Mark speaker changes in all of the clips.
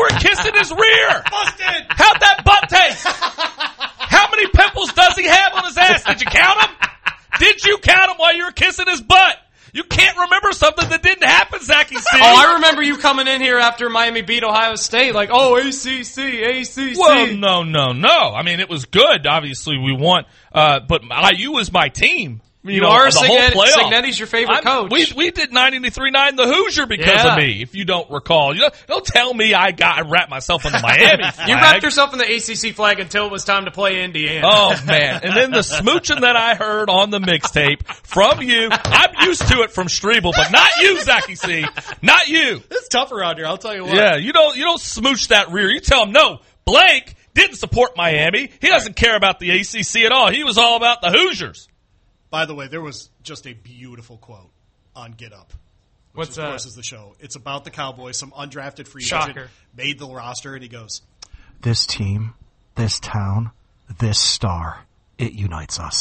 Speaker 1: were kissing his rear.
Speaker 2: Busted.
Speaker 1: How'd that butt taste? How many pimples does he have on his ass? Did you count them? Did you count them while you were kissing his butt? You can't remember something that didn't happen, Zachy C.
Speaker 3: Oh, I remember you coming in here after Miami beat Ohio State, like, oh, ACC.
Speaker 1: Well, no. I mean, it was good. Obviously, we won. But IU was my team.
Speaker 3: You are
Speaker 1: the whole playoff.
Speaker 3: Cignetti's your favorite coach.
Speaker 1: We did 93-9 the Hoosier because of me, if you don't recall. Don't tell me I wrapped myself in the Miami flag.
Speaker 3: You wrapped yourself in the ACC flag until it was time to play Indiana.
Speaker 1: Oh, man. And then the smooching that I heard on the mixtape from you, I'm used to it from Strebel, but not you, Zachy C. Not you.
Speaker 2: It's tough around here, I'll tell you what.
Speaker 1: Yeah, you don't smooch that rear. You tell him, no, Blake didn't support Miami. He doesn't care about the ACC at all. He was all about the Hoosiers.
Speaker 2: By the way, there was just a beautiful quote on Get Up.
Speaker 3: What's that?
Speaker 2: Of course, is the show. It's about the Cowboys. Some undrafted free agent made the roster, and he goes,
Speaker 4: "This team, this town, this star, it unites us."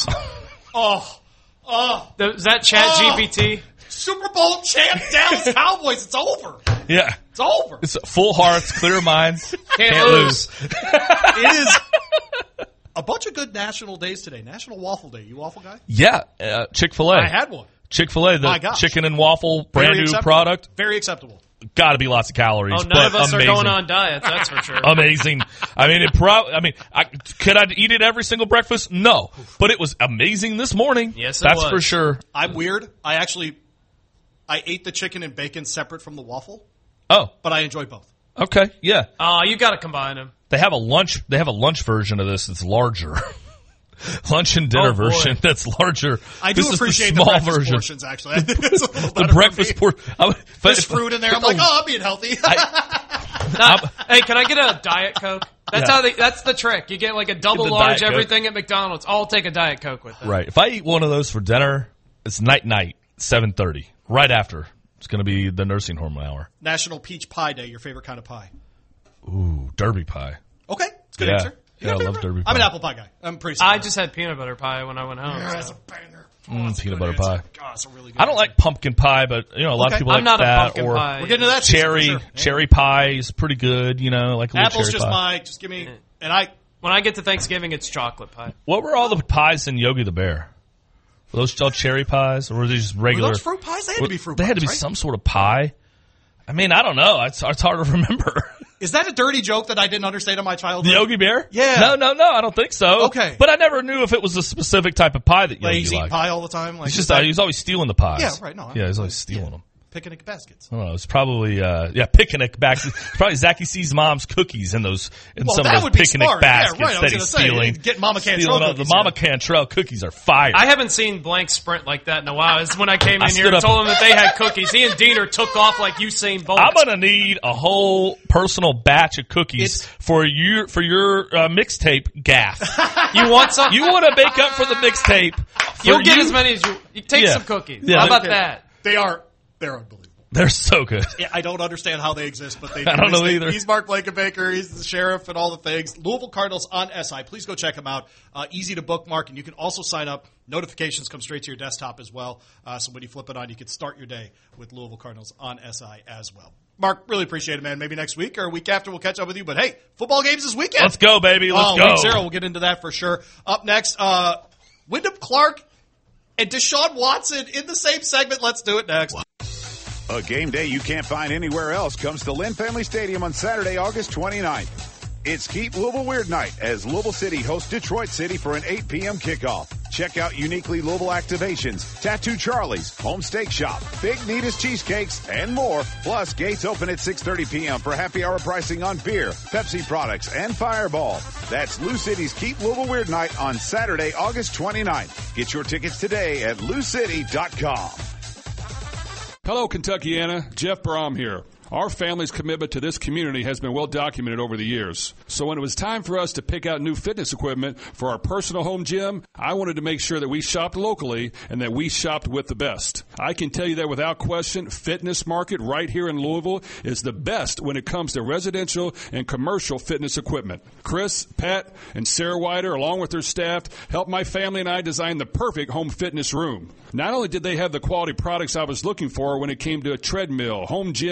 Speaker 3: Is that ChatGPT?
Speaker 2: Super Bowl champ Dallas Cowboys. It's over.
Speaker 1: Yeah.
Speaker 2: It's over.
Speaker 1: It's full hearts, clear minds.
Speaker 3: Can't lose.
Speaker 2: It is a bunch of good national days today. National Waffle Day. You waffle guy?
Speaker 1: Yeah. Chick-fil-A.
Speaker 2: I had one.
Speaker 1: Chick-fil-A, the chicken and waffle brand new product.
Speaker 2: Very acceptable.
Speaker 1: Got to be lots of calories.
Speaker 3: Oh, none of us
Speaker 1: amazing.
Speaker 3: are going on diets, that's for sure.
Speaker 1: Amazing. I mean, could I eat it every single breakfast? No. But it was amazing this morning.
Speaker 3: Yes,
Speaker 1: That's for sure.
Speaker 2: I'm weird. I ate the chicken and bacon separate from the waffle.
Speaker 1: Oh.
Speaker 2: But I enjoy both.
Speaker 1: Okay, yeah.
Speaker 3: You got to combine them.
Speaker 1: They have a lunch version of this that's larger. Lunch and dinner version that's larger.
Speaker 2: I do appreciate the breakfast version. Portions, actually. I think it's a little better
Speaker 1: the breakfast portion.
Speaker 2: There's fruit in there. I'm like, I'm being healthy.
Speaker 3: Hey, can I get a Diet Coke? That's the trick. You get like a double large everything at McDonald's. I'll take a Diet Coke with it.
Speaker 1: Right. If I eat one of those for dinner, it's night, 7:30. Right after. It's going to be the nursing home hour.
Speaker 2: National Peach Pie Day. Your favorite kind of pie?
Speaker 1: Ooh, Derby pie.
Speaker 2: Okay. It's a good answer.
Speaker 1: Yeah, I love Derby pie.
Speaker 2: I'm an apple pie guy. I'm pretty simple.
Speaker 3: I just had peanut butter pie when I went home.
Speaker 2: Yeah, that's a banger.
Speaker 1: Peanut butter pie.
Speaker 2: God, it's a really good
Speaker 1: I don't like pumpkin pie, but a lot of people like
Speaker 3: not
Speaker 1: that.
Speaker 3: A pumpkin pie.
Speaker 2: We're getting to that.
Speaker 1: Cherry pie is pretty good. Like a
Speaker 2: apple's
Speaker 1: cherry
Speaker 2: just
Speaker 1: pie.
Speaker 2: just give me.
Speaker 3: And when I get to Thanksgiving, it's chocolate pie.
Speaker 1: What were all the pies in Yogi the Bear? Were those all cherry pies, or were they just regular?
Speaker 2: Were those fruit pies? They had to be fruit pies.
Speaker 1: They had to be some sort of pie. I mean, I don't know. It's hard to remember.
Speaker 2: Is that a dirty joke that I didn't understand in my childhood?
Speaker 1: The Yogi Bear?
Speaker 2: Yeah.
Speaker 1: No, I don't think so.
Speaker 2: Okay.
Speaker 1: But I never knew if it was a specific type of pie that Yogi
Speaker 2: he's eating
Speaker 1: liked.
Speaker 2: pie all the time?
Speaker 1: He's he's always stealing the pies.
Speaker 2: Yeah, right. No,
Speaker 1: he's always stealing them.
Speaker 2: Picnic baskets.
Speaker 1: I don't know. It's probably picnic baskets. Probably Zachy C's mom's cookies in some of those picnic baskets that he's stealing.
Speaker 2: Get Mama Cantrell cookies.
Speaker 1: The Mama Cantrell cookies are fire.
Speaker 3: I haven't seen Blank sprint like that in a while. It's when I came in here and told him that they had cookies. He and Diener took off like Usain Bolt.
Speaker 1: I'm gonna need a whole personal batch of cookies for your mixtape gaff.
Speaker 3: You want some?
Speaker 1: You want to bake up for the mixtape?
Speaker 3: You'll get as many as you take. Some cookies. Yeah. How about that?
Speaker 2: They're unbelievable.
Speaker 1: They're so good.
Speaker 2: Yeah, I don't understand how they exist, but they do.
Speaker 1: I don't know either.
Speaker 2: He's Mark Blankenbaker. He's the sheriff and all the things. Louisville Cardinals on SI. Please go check them out. Easy to bookmark, and you can also sign up. Notifications come straight to your desktop as well. So when you flip it on, you can start your day with Louisville Cardinals on SI as well. Mark, really appreciate it, man. Maybe next week or a week after we'll catch up with you. But, hey, football games this weekend.
Speaker 1: Let's go, baby. Let's go.
Speaker 2: Week 0. We'll get into that for sure. Up next, Wyndham Clark and Deshaun Watson in the same segment. Let's do it next.
Speaker 5: A game day you can't find anywhere else comes to Lynn Family Stadium on Saturday, August 29th. It's Keep Louisville Weird Night as Louisville City hosts Detroit City for an 8 p.m. kickoff. Check out uniquely Louisville activations, Tattoo Charlie's, Home Steak Shop, Big Nita's Cheesecakes, and more. Plus, gates open at 6:30 p.m. for happy hour pricing on beer, Pepsi products, and Fireball. That's Lou City's Keep Louisville Weird Night on Saturday, August 29th. Get your tickets today at loucity.com.
Speaker 6: Hello, Kentuckiana. Jeff Brom here. Our family's commitment to this community has been well documented over the years. So when it was time for us to pick out new fitness equipment for our personal home gym, I wanted to make sure that we shopped locally and that we shopped with the best. I can tell you that without question, Fitness Market right here in Louisville is the best when it comes to residential and commercial fitness equipment. Chris, Pat, and Sarah Wider, along with their staff, helped my family and I design the perfect home fitness room. Not only did they have the quality products I was looking for when it came to a treadmill, home gym, and weight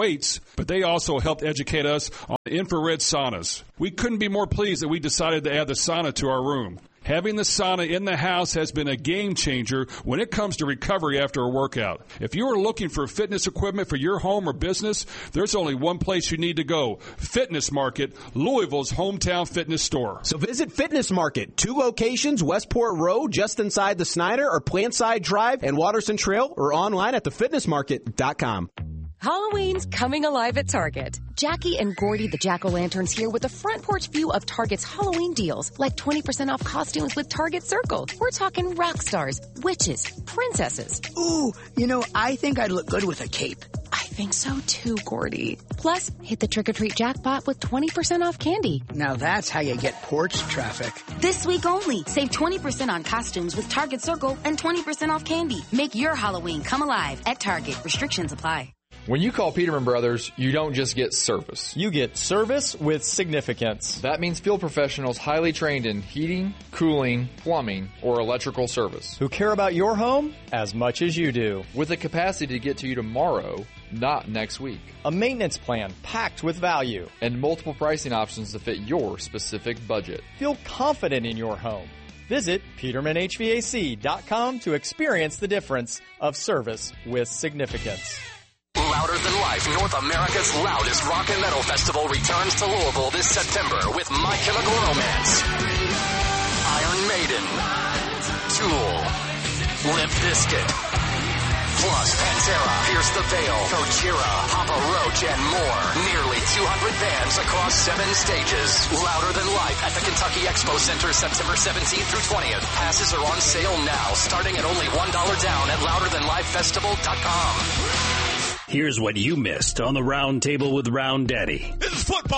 Speaker 6: weights, but they also helped educate us on infrared saunas. We couldn't be more pleased that we decided to add the sauna to our room. Having the sauna in the house has been a game changer when it comes to recovery after a workout. If you are looking for fitness equipment for your home or business, there's only one place you need to go. Fitness Market, Louisville's hometown fitness store.
Speaker 7: So visit Fitness Market, 2 locations, Westport Road, just inside the Snyder, or Plantside Drive and Watterson Trail, or online at thefitnessmarket.com.
Speaker 8: Halloween's coming alive at Target. Jackie and Gordy, the jack-o'-lanterns, here with a front porch view of Target's Halloween deals, like 20% off costumes with Target Circle. We're talking rock stars, witches, princesses.
Speaker 9: Ooh, I think I'd look good with a cape.
Speaker 8: I think so too, Gordy. Plus, hit the trick-or-treat jackpot with 20% off candy.
Speaker 9: Now that's how you get porch traffic.
Speaker 10: This week only, save 20% on costumes with Target Circle and 20% off candy. Make your Halloween come alive at Target. Restrictions apply.
Speaker 11: When you call Peterman Brothers, you don't just get service.
Speaker 12: You get service with significance.
Speaker 11: That means field professionals highly trained in heating, cooling, plumbing, or electrical service.
Speaker 12: Who care about your home as much as you do.
Speaker 11: With the capacity to get to you tomorrow, not next week.
Speaker 12: A maintenance plan packed with value.
Speaker 11: And multiple pricing options to fit your specific budget.
Speaker 12: Feel confident in your home. Visit PetermanHVAC.com to experience the difference of service with significance.
Speaker 13: Louder Than Life, North America's loudest rock and metal festival, returns to Louisville this September with My Chemical Romance, Iron Maiden, Tool, Limp Bizkit, plus Pantera, Pierce the Veil, Gojira, Papa Roach, and more. Nearly 200 bands across 7 stages. Louder Than Life at the Kentucky Expo Center, September 17th through 20th. Passes are on sale now, starting at only $1 down at louderthanlifefestival.com.
Speaker 14: Here's what you missed on the Round Table with Round Daddy.
Speaker 15: This is football.